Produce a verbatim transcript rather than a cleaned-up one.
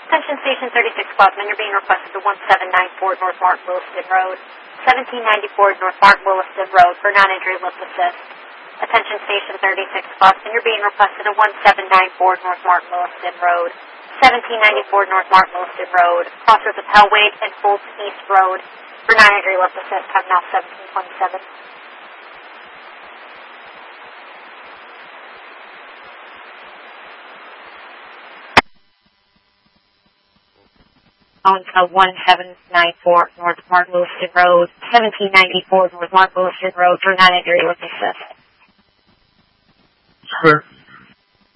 Attention Station thirty-six Boston, you're being requested to one seven nine four North Martin Williston Road, seventeen ninety-four North Martin Williston Road for non-injury lift assist. Attention Station thirty-six Boston, you're being requested to one seven nine four North Martin Williston Road, seventeen ninety-four North Martin Williston Road, crossroads of Hellwade and Fulton East Road for non-injury lift assist. Time now seventeen twenty-seven. On to one seven nine four North Martin Williston Road, seventeen ninety-four North Martin Williston Road for non-injury lift assist. Sure.